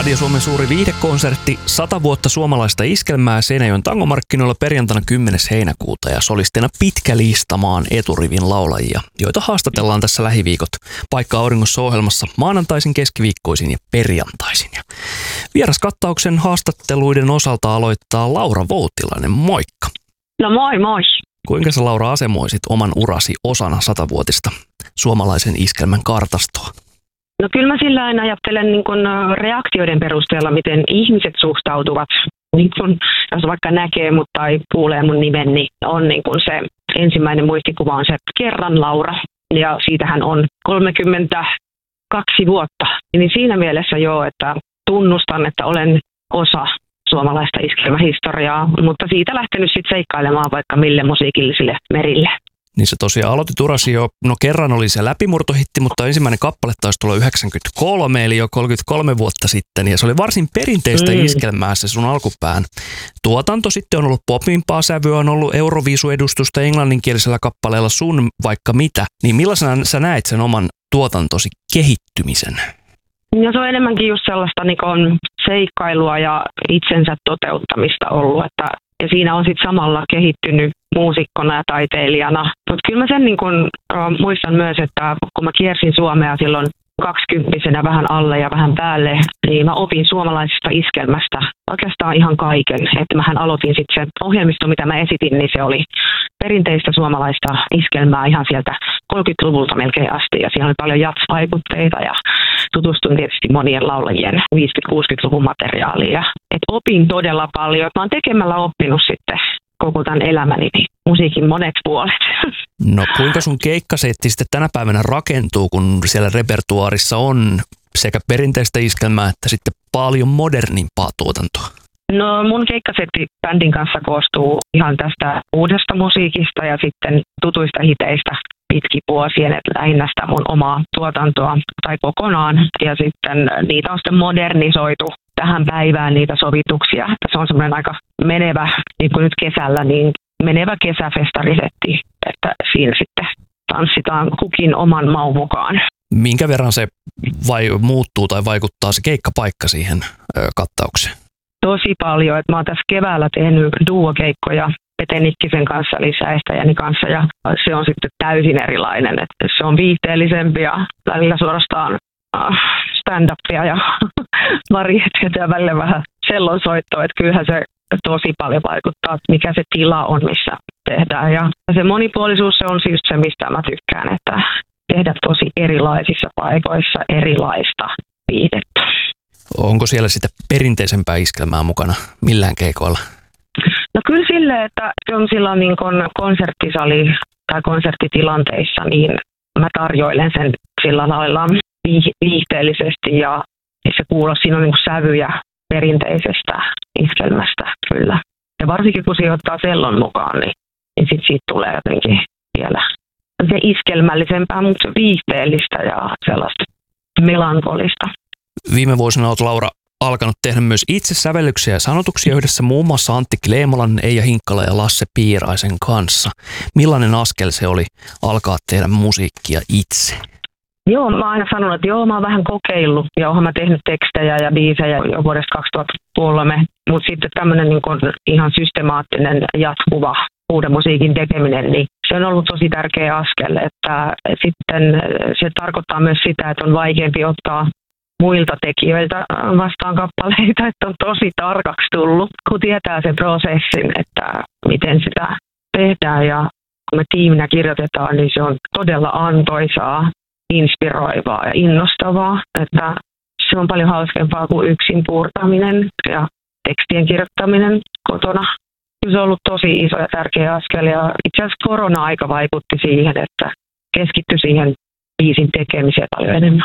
Radio Suomen suuri viihdekonsertti 100 vuotta suomalaista iskelmää Seinäjoen tangomarkkinoilla perjantaina 10. heinäkuuta ja solistina pitkä lista maan eturivin laulajia, joita haastatellaan tässä lähiviikot Paikka auringossa -ohjelmassa maanantaisin, keskiviikkoisin ja perjantaisin. Ja vieraskattauksen haastatteluiden osalta aloittaa Laura Voutilainen. Moikka! No moi moi! Kuinka sä, Laura, asemoisit oman urasi osana 100-vuotista suomalaisen iskelmän kartastoa? No kyllä mä sillä aina ajattelen niin kun reaktioiden perusteella, miten ihmiset suhtautuvat. Niin kun, jos vaikka näkee mut tai kuulee mun nimen, niin on niin kun se ensimmäinen muistikuva on se Kerran Laura. Ja siitähän on 32 vuotta. Niin siinä mielessä joo, että tunnustan, että olen osa suomalaista iskelmähistoriaa, mutta siitä lähtenyt sitten seikkailemaan vaikka mille musiikillisille merille. Niin sä tosiaan aloitit urasi jo, no kerran oli se läpimurtohitti, mutta ensimmäinen kappale taisi tulla 93, eli jo 33 vuotta sitten. Ja se oli varsin perinteistä iskelmää se sun alkupään tuotanto. Sitten on ollut popimpaa sävyä, on ollut Euroviisu-edustusta englanninkielisellä kappaleella Sun vaikka mitä. Niin millaisena sä näet sen oman tuotantosi kehittymisen? Ja se on enemmänkin just sellaista niin kuin seikkailua ja itsensä toteuttamista ollut, ja siinä on sitten samalla kehittynyt muusikkona ja taiteilijana. Mutta kyllä mä sen niin kun, muistan myös, että kun mä kiersin Suomea silloin 20-vuotiaana vähän alle ja vähän päälle, niin mä opin suomalaisesta iskelmästä oikeastaan ihan kaiken. Että mähän aloitin sitten se ohjelmisto, mitä mä esitin, niin se oli perinteistä suomalaista iskelmää ihan sieltä 30-luvulta melkein asti. Ja siinä oli paljon jazz-vaikutteita ja tutustuin tietysti monien laulajien 50-60-luvun materiaaliin. Et opin todella paljon. Mä oon tekemällä oppinut sitten koko tämän elämäni musiikin monet puolet. No kuinka sun keikkasetti sitten tänä päivänä rakentuu, kun siellä repertuaarissa on sekä perinteistä iskelmää että sitten paljon modernimpaa tuotantoa? No mun keikkasetti bändin kanssa koostuu ihan tästä uudesta musiikista ja sitten tutuista hiteistä pitkin vuosien, että lähinnä sitä mun omaa tuotantoa tai kokonaan. Ja sitten niitä on sitten modernisoitu tähän päivään niitä sovituksia. Se on semmoinen aika menevä, niin kuin nyt kesällä, niin menevä kesäfestarisetti, että siinä sitten tanssitaan kukin oman maun mukaan. Minkä verran se muuttuu tai vaikuttaa se keikkapaikka siihen kattaukseen? Tosi paljon. Että mä oon tässä keväällä tehnyt duokeikkoja Pete Nikkisen kanssa eli Säestäjäni kanssa ja se on sitten täysin erilainen. Että se on viihteellisempi ja välillä suorastaan stand-upia ja varietiota ja välillä vähän sellonsoittoa. Että kyllähän se tosi paljon vaikuttaa, että mikä se tila on, missä tehdään. Ja se monipuolisuus se on siis se, mistä mä tykkään, että tehdä tosi erilaisissa paikoissa erilaista viihdettä. Onko siellä sitä perinteisempää iskelmää mukana millään keikoilla? No kyllä silleen, että silloin niin konserttisali tai konserttitilanteissa, niin mä tarjoilen sen sillä lailla viihteellisesti ja se kuuluu, siinä on niin sävyjä perinteisestä iskelmästä kyllä. Ja varsinkin kun siihen ottaa sellon mukaan, niin sitten siitä tulee jotenkin vielä se iskelmällisempää, mutta viihteellistä ja sellaista melankolista. Viime vuosina olet, Laura, alkanut tehdä myös itse sävellyksiä ja sanotuksia yhdessä muun muassa Antti Kleemolan, Eija Hinkkala ja Lasse Piiraisen kanssa. Millainen askel se oli alkaa tehdä musiikkia itse? Joo, mä oon aina sanonut, että joo, mä oon vähän kokeillut ja oonhan mä tehnyt tekstejä ja biisejä jo vuodesta 2003, mutta sitten tämmöinen niin kun ihan systemaattinen jatkuva uuden musiikin tekeminen, niin se on ollut tosi tärkeä askel, että sitten se tarkoittaa myös sitä, että on vaikeampi ottaa muilta tekijöiltä vastaan kappaleita, että on tosi tarkaksi tullut, kun tietää sen prosessin, että miten sitä tehdään ja kun me tiiminä kirjoitetaan, niin se on todella antoisaa, inspiroivaa ja innostavaa, että se on paljon hauskempaa kuin yksin puurtaminen ja tekstien kirjoittaminen kotona. Se on ollut tosi iso ja tärkeä askel ja itse asiassa korona-aika vaikutti siihen, että keskittyi siihen biisin tekemiseen paljon enemmän.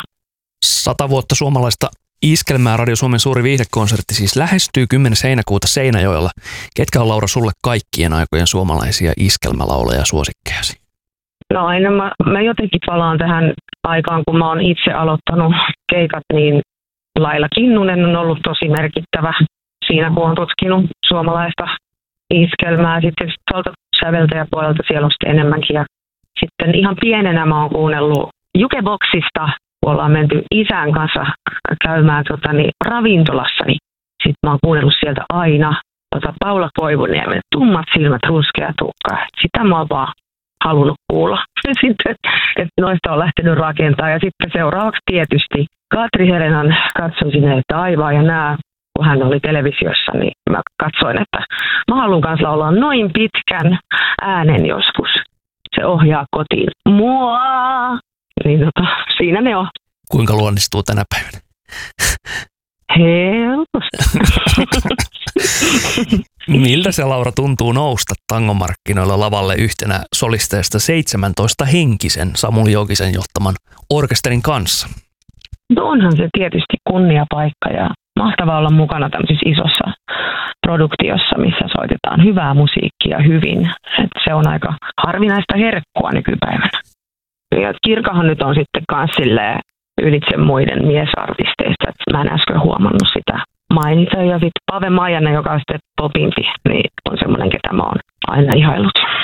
100 vuotta suomalaista iskelmää Radio Suomen suuri viihdekonsertti siis lähestyy 10. heinäkuuta Seinäjoella. Ketkä on, Laura, sulle kaikkien aikojen suomalaisia iskelmälaulajia suosikkejasi? No aina mä jotenkin palaan tähän aikaan, kun mä oon itse aloittanut keikat, niin Laila Kinnunen on ollut tosi merkittävä siinä, kun on tutkinut suomalaista iskelmää. Sitten tuolta säveltäjäpuolelta siellä on sitten enemmänkin. Ja sitten ihan pienenä mä oon kuunnellut Jukeboxista kun ollaan menty isän kanssa käymään ravintolassa, niin sitten mä oon kuunnellut sieltä aina Paula Koivuniemen Tummat silmät, ruskea tukka. Sitä mä oon vaan halunnut kuulla. Sitten, että noista on lähtenyt rakentaa. Ja sitten seuraavaksi tietysti Katri Helenan Katson sinne taivaan ja nää, kun hän oli televisiossa, niin mä katsoin, että mä haluan kanssa olla noin pitkän äänen joskus. Se ohjaa kotiin mua. Niin siinä ne on. Kuinka luonnistuu tänä päivänä? Helposti. Miltä se, Laura, tuntuu nousta tangomarkkinoilla lavalle yhtenä solisteista 17-henkisen Samuli Jokisen johtaman orkesterin kanssa? No onhan se tietysti kunniapaikka ja mahtavaa olla mukana tämmöisessä isossa produktiossa, missä soitetaan hyvää musiikkia hyvin. Et se on aika harvinaista herkkua nykypäivänä. Ja Kirkahan nyt on sitten kans silleen ylitse muiden miesartisteista, että mä en äsken huomannut sitä mainita. Ja sitten Pave Maijanen, joka on sitten popimpi, niin on semmoinen, ketä mä oon aina ihaillut.